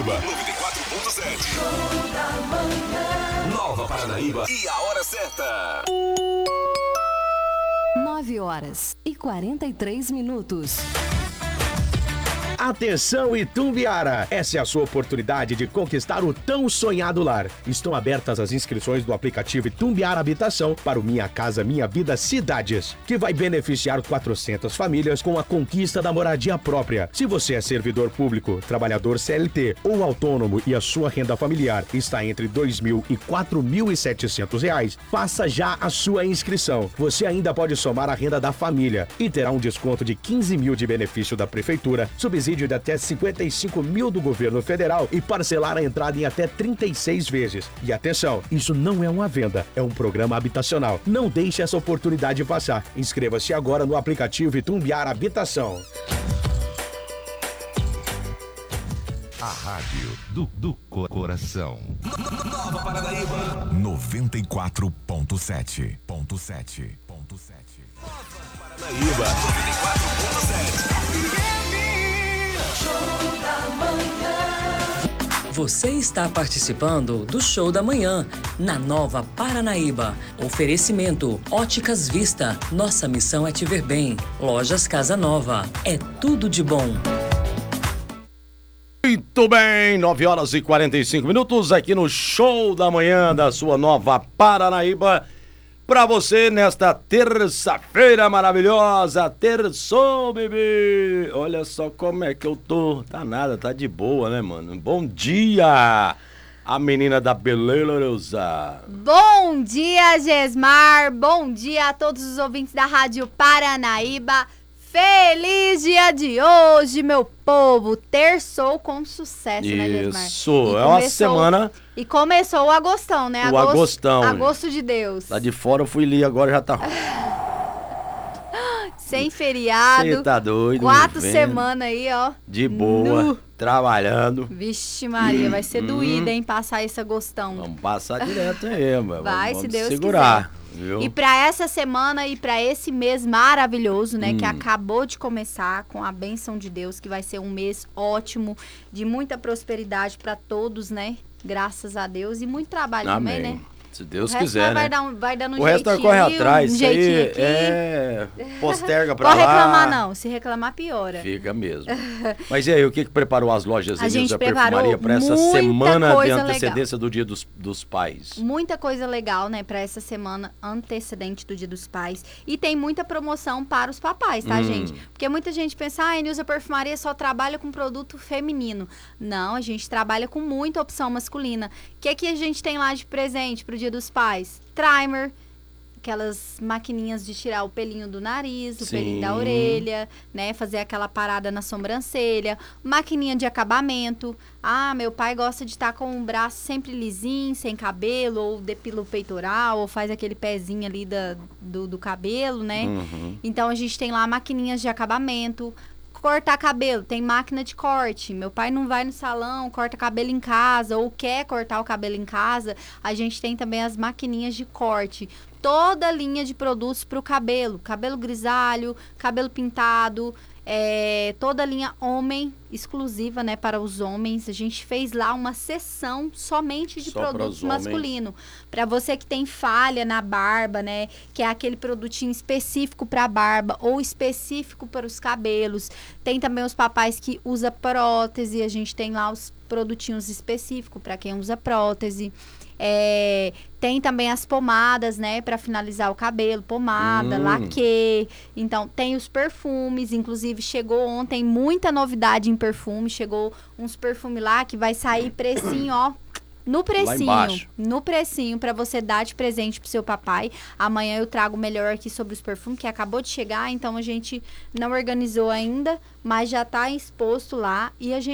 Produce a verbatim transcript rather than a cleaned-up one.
Paranaíba, noventa e quatro ponto sete. Nova Paranaíba e a hora certa. nove horas e quarenta e três minutos. Atenção, Itumbiara! Essa é a sua oportunidade de conquistar o tão sonhado lar. Estão abertas as inscrições do aplicativo Itumbiara Habitação para o Minha Casa Minha Vida Cidades, que vai beneficiar quatrocentas famílias com a conquista da moradia própria. Se você é servidor público, trabalhador C L T ou autônomo e a sua renda familiar está entre dois mil e quatro mil e setecentos reais, faça já a sua inscrição. Você ainda pode somar a renda da família e terá um desconto de quinze mil de benefício da prefeitura, subsídio de até cinquenta e cinco mil do governo federal e parcelar a entrada em até trinta e seis vezes. E atenção, isso não é uma venda, é um programa habitacional. Não deixe essa oportunidade passar. Inscreva-se agora no aplicativo Itumbiara Habitação. A rádio do, do coração. Nova Paranaíba, noventa e quatro ponto sete. Ponto sete. Ponto sete. Paranaíba, noventa e quatro ponto sete. Você está participando do Show da Manhã, na Nova Paranaíba. Oferecimento Óticas Vista. Nossa missão é te ver bem. Lojas Casa Nova. É tudo de bom. Muito bem, nove horas e quarenta e cinco minutos aqui no Show da Manhã da sua Nova Paranaíba. Pra você nesta terça-feira maravilhosa, terçou, bebê. Olha só como é que eu tô. Tá nada, tá de boa, né, mano? Bom dia, a menina da beleza. Bom dia, Gesmar. Bom dia a todos os ouvintes da Rádio Paranaíba. Feliz dia de hoje, meu povo. Terçou com sucesso, né, Gesmar? Isso, é uma semana... E começou o agostão, né? O Agosto, agostão. Agosto de Deus. Lá de fora eu fui ali, agora já tá... Sem feriado. Você tá doido, Quatro vendo? semanas aí, ó. De boa, Nu. trabalhando. Vixe Maria, vai ser Hum, doído, hum. hein, passar esse agostão. Vamos passar direto aí, mano. Vai, vamos se Deus segurar, quiser. Viu? E pra essa semana e pra esse mês maravilhoso, né, Hum. que acabou de começar com a bênção de Deus, que vai ser um mês ótimo, de muita prosperidade pra todos, né? Graças a Deus e muito trabalho Amém. também, né? Se Deus O resto quiser, vai né? dar um, vai dando um O resto nós jeitinho corre ali, atrás. um Isso aí jeitinho aqui. é posterga pra Pode lá. reclamar não, se reclamar piora. Fica mesmo. Mas e aí, o que, que preparou as lojas A Elias gente da preparou Perfumaria para essa muita semana de coisa antecedência do Dia dos, dos Pais? Muita coisa legal, né, pra essa semana antecedente do Dia dos Pais. E tem muita promoção para os papais, tá, Hum. gente? Porque muita gente pensa, ah, a Nilza Perfumaria só trabalha com produto feminino. Não, a gente trabalha com muita opção masculina. O que que a gente tem lá de presente pro Dia dos Pais? Trimer, aquelas maquininhas de tirar o pelinho do nariz, o Sim. pelinho da orelha, né? Fazer aquela parada na sobrancelha. Maquininha de acabamento. Ah, meu pai gosta de estar com o braço sempre lisinho, sem cabelo, ou depila o peitoral, ou faz aquele pezinho ali da, do, do cabelo, né? Uhum. Então, a gente tem lá maquininhas de acabamento. Cortar cabelo, tem máquina de corte. Meu pai não vai no salão, corta cabelo em casa, ou quer cortar o cabelo em casa. A gente tem também as maquininhas de corte. Toda a linha de produtos para o cabelo. Cabelo grisalho, cabelo pintado, é, toda a linha homem, exclusiva, né, para os homens. A gente fez lá uma seção somente de Só para produtos os homens. masculinos. Para você que tem falha na barba, né, que é aquele produtinho específico para a barba ou específico para os cabelos. Tem também os papais que usa prótese, a gente tem lá os produtinhos específicos para quem usa prótese. É, tem também as pomadas, né, para finalizar o cabelo, pomada, Hum. laque. Então, tem os perfumes, inclusive chegou ontem muita novidade em perfume, chegou uns perfumes lá que vai sair precinho, ó, no precinho, embaixo. no precinho, para você dar de presente pro seu papai. Amanhã eu trago melhor aqui sobre os perfumes, que acabou de chegar, então a gente não organizou ainda, mas já tá exposto lá e a gente